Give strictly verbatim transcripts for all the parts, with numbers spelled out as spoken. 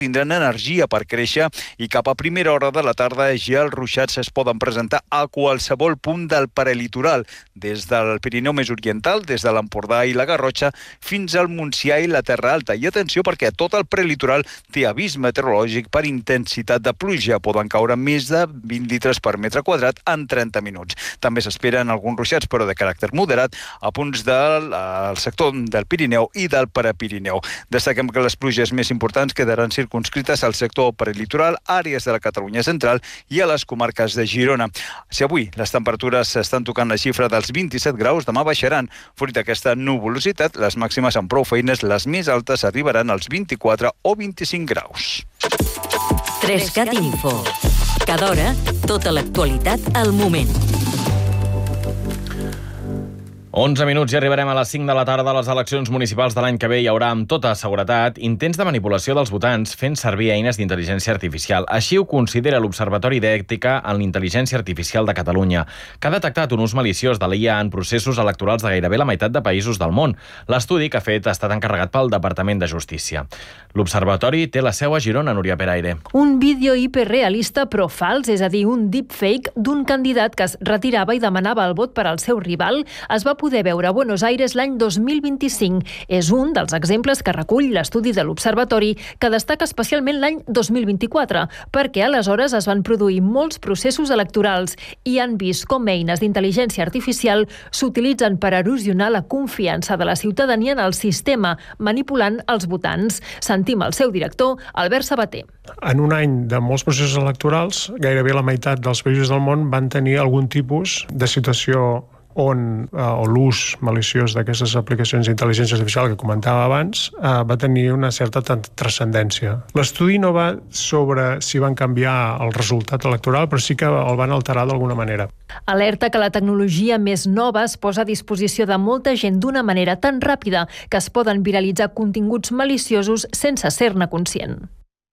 tindran energia per créixer i cap a primera hora de la tarda ja els ruixats es poden presentar a qualsevol punt del prelitoral, des del Pirineu més oriental, des de l'Empordà i la Garrotxa, fins al Montsià i la Terra Alta. I atenció perquè tot el prelitoral té avís meteorològic per intensitat de pluja. Poden caure més de vint litres per metre quadrat en trenta minuts. També s'esperen alguns ruixats, però de caràcter moderat, a punts del al sector del Pirineu i del Prepirineu. Destaquem que les pluges més importants quedaran circulacions conscrites al sector prelitoral, àrees de la Catalunya central i a les comarques de Girona. Si avui les temperatures estan tocant la xifra dels vint-i-set graus, demà baixaran. Fruit d'aquesta nuvolositat, les màximes amb prou feines, les més altes arribaran als vint-i-quatre o vint-i-cinc graus. Trescat Info. Cada hora, tota l'actualitat al moment. onze minuts i arribarem a les cinc de la tarda. A les eleccions municipals de l'any que ve hi haurà, amb tota seguretat, intents de manipulació dels votants fent servir eines d'intel·ligència artificial. Així ho considera l'Observatori d'Ètica en l'Intel·ligència Artificial de Catalunya, que ha detectat un ús maliciós de l'I A en processos electorals de gairebé la meitat de països del món. L'estudi que ha fet ha estat encarregat pel Departament de Justícia. L'Observatori té la seu a Girona, Núria Peraire. Un vídeo hiperrealista però fals, és a dir, un deepfake d'un candidat que es retirava i demanava el vot per al seu rival, es va poder veure a Buenos Aires l'any dos mil vint-i-cinc. És un dels exemples que recull l'estudi de l'Observatori, que destaca especialment l'any dos mil vint-i-quatre, perquè aleshores es van produir molts processos electorals i han vist com eines d'intel·ligència artificial s'utilitzen per erosionar la confiança de la ciutadania en el sistema, manipulant els votants. Sentim el seu director, Albert Sabater. En un any de molts processos electorals, gairebé la meitat dels països del món van tenir algun tipus de situació on eh, o l'ús maliciós d'aquestes aplicacions d'intel·ligència artificial que comentava abans eh, va tenir una certa transcendència. L'estudi no va sobre si van canviar el resultat electoral, però sí que el van alterar d'alguna manera. Alerta que la tecnologia més nova es posa a disposició de molta gent d'una manera tan ràpida que es poden viralitzar continguts maliciosos sense ser-ne conscient.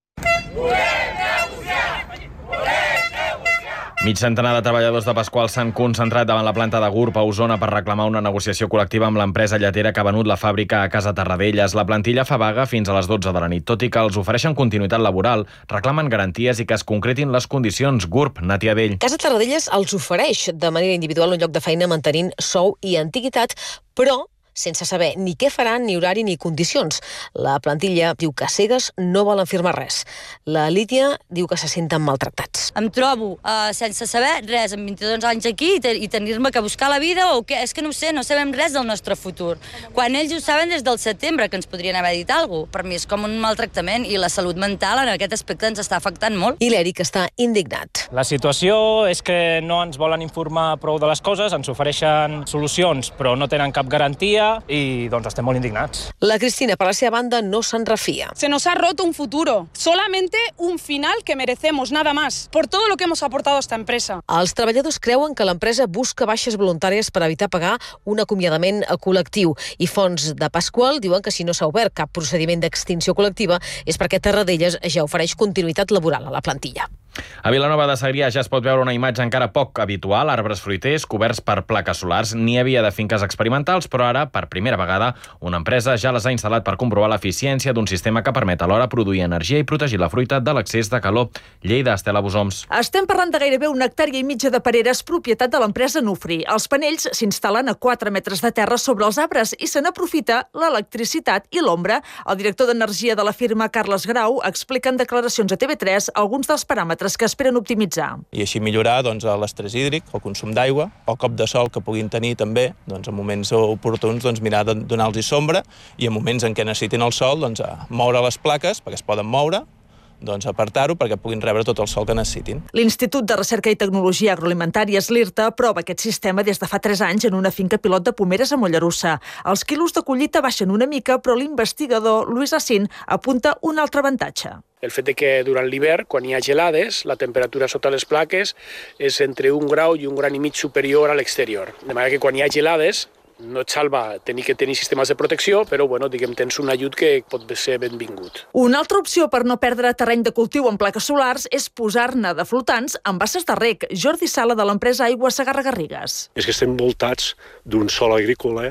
Mig centenar de treballadors de Pasqual s'han concentrat davant la planta de Gurb a Osona per reclamar una negociació col·lectiva amb l'empresa lletera que ha venut la fàbrica a Casa Tarradellas. La plantilla fa vaga fins a les dotze de la nit. Tot i que els ofereixen continuïtat laboral, reclamen garanties i que es concretin les condicions. Gurb, Nàtia Vell. Casa Tarradellas els ofereix de manera individual un lloc de feina mantenint sou i antiguitat, però sense saber ni què faran, ni horari, ni condicions. La plantilla diu que cegues no volen firmar res. La Lídia diu que se senten maltractats. Em trobo uh, sense saber res, amb vint-i-dos anys aquí, i, te i tenir-me que buscar la vida, o què? És que no ho sé, no sabem res del nostre futur. Quan ells ho saben des del setembre, que ens podrien haver dit alguna cosa. Per mi és com un maltractament, i la salut mental en aquest aspecte ens està afectant molt. I l'Eric està indignat. La situació és que no ens volen informar prou de les coses, ens ofereixen solucions, però no tenen cap garantia, i doncs estem molt indignats. La Cristina, per la seva banda, no se'n refia. Se nos ha roto un futuro, solamente un final que merecemos, nada más, por todo lo que hemos aportado a esta empresa. Els treballadors creuen que l'empresa busca baixes voluntàries per evitar pagar un acomiadament col·lectiu, i fonts de Pasqual diuen que si no s'ha obert cap procediment d'extinció col·lectiva és perquè Tarradellas ja ofereix continuïtat laboral a la plantilla. A Vilanova de Segrià ja es pot veure una imatge encara poc habitual, arbres fruiters coberts per plaques solars. N'hi havia de finques experimentals, però ara, per primera vegada, una empresa ja les ha instal·lat per comprovar l'eficiència d'un sistema que permet alhora produir energia i protegir la fruita de l'excés de calor. Lleida, Estela Busoms. Estem parlant de gairebé una hectàrea i mitja de pereres, propietat de l'empresa Nufri. Els panells s'instal·len a quatre metres de terra sobre els arbres i se n'aprofita l'electricitat i l'ombra. El director d'energia de la firma, Carles Grau, explica en declaracions a T V tres alguns dels paràmetres que esperen optimitzar. I així millorar doncs, l'estrès hídric, el consum d'aigua, el cop de sol que puguin tenir també, doncs, en moments oportuns doncs, mirar de donar-los sombra, i en moments en què necessitin el sol, doncs, a moure les plaques perquè es poden moure, doncs apartar-ho perquè puguin rebre tot el sol que necessitin. L'Institut de Recerca i Tecnologia Agroalimentàries, l'IRTA, aprova aquest sistema des de fa tres anys en una finca pilot de pomeres a Mollerussa. Els quilos de collita baixen una mica, però l'investigador Luis Assin apunta un altre avantatge. El fet que durant l'hivern, quan hi ha gelades, la temperatura sota les plaques és entre un grau i un gran i mig superior a l'exterior. De manera que quan hi ha gelades, no et salva tenir que tenir sistemes de protecció, però bueno, diguem, tens un ajut que pot ser benvingut. Una altra opció per no perdre terreny de cultiu amb plaques solars és posar-ne de flotants en basses de reg. Jordi Sala, de l'empresa Aigua Segarra Garrigues. És que estem voltats d'un sòl agrícola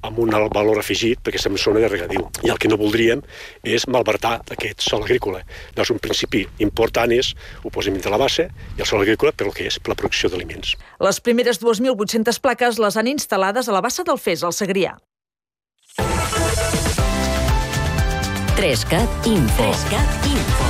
amb un alt valor afegit, perquè estem en zona de regadiu. I el que no voldríem és malbaratar aquest sòl agrícola. Doncs un principi important és, ho posem entre la base, i el sòl agrícola per el que és, per la producció d'aliments. Les primeres dues mil vuit-centes plaques les han instal·lades a la bassa del Fes, al Segrià. Trescat Info. Trescat Info.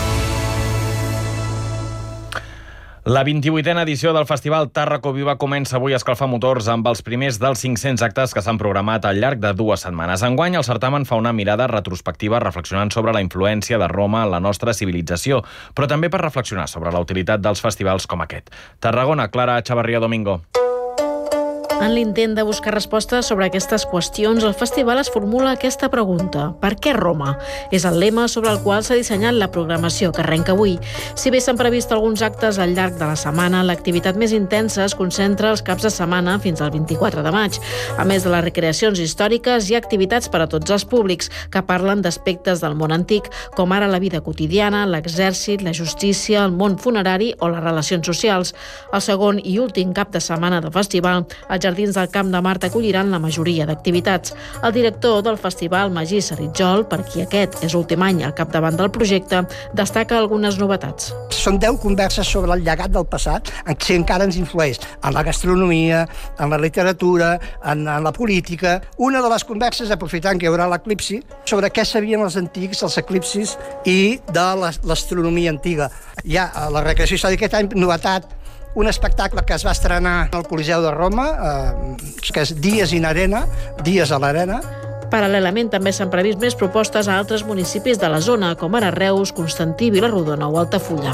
La vint-i-vuitena edició del Festival Tàrraco Viva comença avui a escalfar motors amb els primers dels cinc-cents actes que s'han programat al llarg de dues setmanes. Enguany, el certamen fa una mirada retrospectiva reflexionant sobre la influència de Roma en la nostra civilització, però també per reflexionar sobre la utilitat dels festivals com aquest. Tarragona, Clara Chavarría Domingo. En l'intent de buscar respostes sobre aquestes qüestions, el festival es formula aquesta pregunta. Per què Roma? És el lema sobre el qual s'ha dissenyat la programació que arrenca avui. Si bé s'han previst alguns actes al llarg de la setmana, l'activitat més intensa es concentra els caps de setmana fins al vint-i-quatre de maig. A més de les recreacions històriques, hi ha activitats per a tots els públics que parlen d'aspectes del món antic, com ara la vida quotidiana, l'exèrcit, la justícia, el món funerari o les relacions socials. El segon i últim cap de setmana del festival, el Jardins del Camp de Mart acolliran la majoria d'activitats. El director del festival, Magí Saritjol, per qui aquest és l'últim any al capdavant del projecte, destaca algunes novetats. Són deu converses sobre el llegat del passat, que encara ens influeix en la gastronomia, en la literatura, en, en la política. Una de les converses, aprofitant que hi haurà l'eclipsi, sobre què sabien els antics, els eclipsis i de l'astronomia antiga. Hi ha la recreació històrica aquest any, novetat, un espectacle que es va estrenar al Coliseu de Roma, eh, que és Dies in Arena, Dies a l'Arena. Paral·lelament també s'han previst més propostes a altres municipis de la zona, com ara Reus, Constantí, Vilarrodona o Altafulla.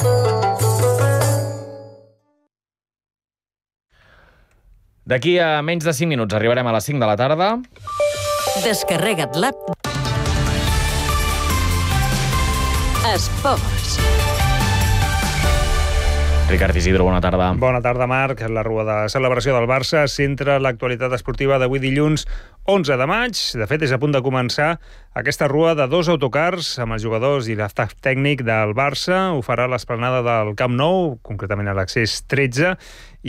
D'aquí a menys de cinc minuts arribarem a les cinc de la tarda. Descarrega't l'app Esports. Ricard Isidro, bona tarda. Bona tarda, Marc. La rua de celebració del Barça centra l'actualitat esportiva d'avui dilluns onze de maig. De fet, és a punt de començar aquesta rua de dos autocars amb els jugadors i l'estaf tècnic del Barça. Ho farà a l'esplanada del Camp Nou, concretament a l'accés tretze,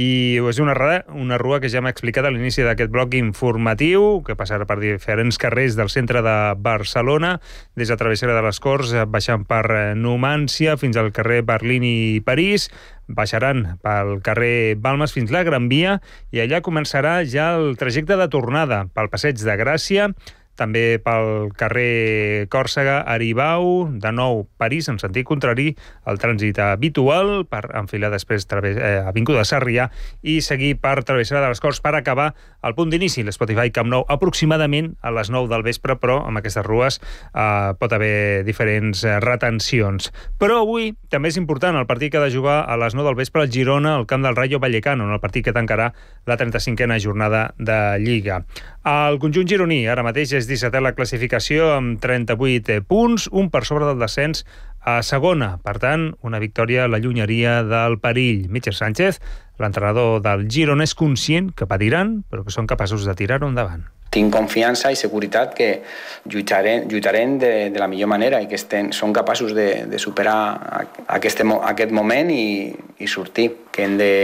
i és una, una rua que ja m'ha explicat a l'inici d'aquest bloc informatiu, que passarà per diferents carrers del centre de Barcelona, des de Travessera de les Corts, baixant per Numància fins al carrer Berlín i París, baixaran pel carrer Balmes fins la Gran Via i allà començarà ja el trajecte de tornada pel Passeig de Gràcia, també pel carrer Còrsega, Aribau, de nou París, en sentit contrari, el trànsit habitual, per enfilar després eh, Avinguda Sarrià i seguir per Travessera de les Corts per acabar el punt d'inici, l'Spotify Camp Nou, aproximadament a les nou del vespre, però amb aquestes rues eh, pot haver diferents eh, retencions. Però avui també és important el partit que ha de jugar a les nou del vespre al Girona, al camp del Rayo Vallecano, en el partit que tancarà la trenta-cinquena jornada de Lliga. El conjunt gironí ara mateix és dissetè a la classificació amb trenta-vuit punts, un per sobre del descens a segona. Per tant, una victòria l'allunyaria del perill. Michel Sánchez, l'entrenador del Girona, és conscient que patiran, però que són capaços de tirar-ho endavant. Tinc confiança i seguretat que lluitarem, lluitarem de, de la millor manera i que estem, són capaços de, de superar aquest, aquest moment i, i sortir. Que hem de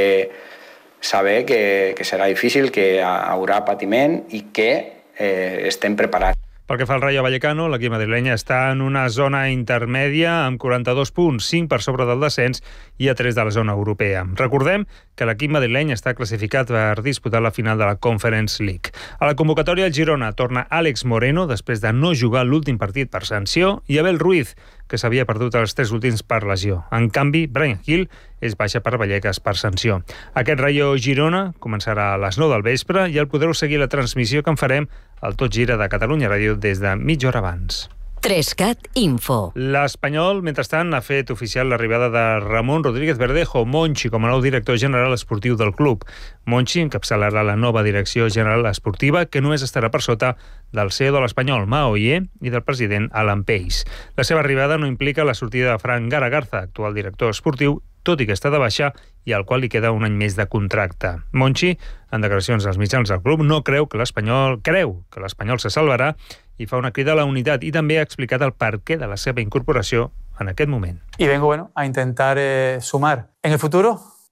saber que, que serà difícil, que haurà patiment i que eh, estem preparats. Pel que fa al Rayo Vallecano, l'equip madrileny està en una zona intermèdia amb quaranta-dos punts, cinc per sobre del descens i a tres de la zona europea. Recordem que l'equip madrileny està classificat per disputar la final de la Conference League. A la convocatòria, el Girona torna Àlex Moreno després de no jugar l'últim partit per sanció i Abel Ruiz, que s'havia perdut els tres últims per lesió. En canvi, Bryan Gil és baixa per Vallecas per sanció. Aquest Rayo Girona començarà a les nou del vespre i el podreu seguir la transmissió que en farem al Tot Gira de Catalunya Ràdio des de mitja hora abans. Trescat Info. L'Espanyol, mentrestant, ha fet oficial l'arribada de Ramon Rodríguez Verdejo, Monchi, com a nou director general esportiu del club. Monchi encapçalarà la nova direcció general esportiva, que només estarà per sota del C E O de l'Espanyol, Mao Ollé, i del president Alan Pace. La seva arribada no implica la sortida de Fran Garagarza, actual director esportiu, tot i que està de baixa i al qual li queda un any més de contracte. Monchi, en declaracions als mitjans del club, no creu que l'Espanyol creu que l'Espanyol se salvarà i fa una crida a la unitat i també ha explicat el perquè de la seva incorporació en aquest moment. Y vengo bueno, a intentar eh, sumar. En el futuro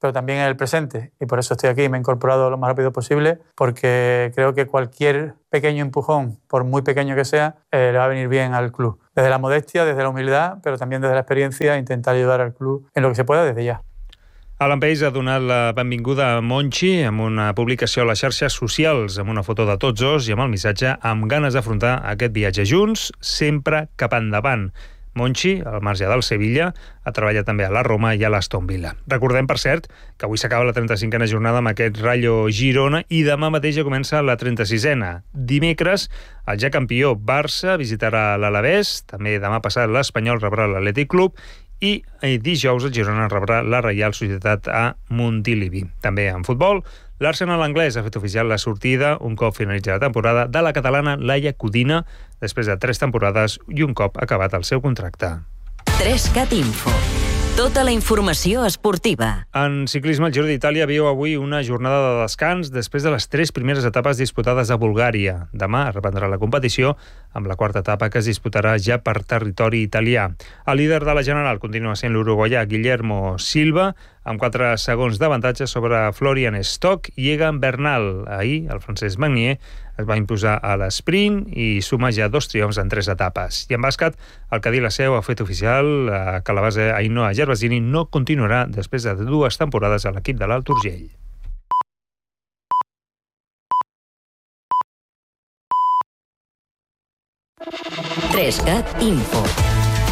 pero también en el presente. Y por eso estoy aquí, me he incorporado lo más rápido posible, porque creo que cualquier pequeño empujón, por muy pequeño que sea, eh, le va a venir bien al club. Desde la modestia, desde la humildad, pero también desde la experiencia, intentar ayudar al club en lo que se pueda desde ya. Alan Pace ha donat la benvinguda a Monchi amb una publicació a les xarxes socials, amb una foto de tots dos i amb el missatge amb ganes d'afrontar aquest viatge junts, sempre cap endavant. Monchi, al marge del Sevilla, ha treballat també a la Roma i a l'Aston Villa. Recordem, per cert, que avui s'acaba la trenta-cinquena jornada amb aquest Rayo Girona i demà mateix ja comença la trenta-sisena. Dimecres, el ja campió Barça visitarà l'Alavés, també demà passat l'Espanyol rebrà l'Atlètic Club i dijous el Girona rebrà la Reial Societat a Montilivi. També en futbol, l'Arsenal anglès ha fet oficial la sortida, un cop finalitza la temporada, de la catalana Laia Codina, després de tres temporades i un cop acabat el seu contracte. tres cat Info. Tota la informació esportiva. En ciclisme, el Giro d'Itàlia viu avui una jornada de descans després de les tres primeres etapes disputades a Bulgària. Demà es reprendrà la competició amb la quarta etapa que es disputarà ja per territori italià. El líder de la general continua sent l'uruguaià Guillermo Silva, amb quatre segons d'avantatge sobre Florian Stock i Egan Bernal. Ahir, el francès Magnier es va imposar a l'esprint i suma ja dos triomfs en tres etapes. I en bàsquet, el Cadí La Seu ha fet oficial que la base Ainhoa Gervasini no continuarà després de dues temporades a l'equip de l'Alt Urgell. tres cat Info.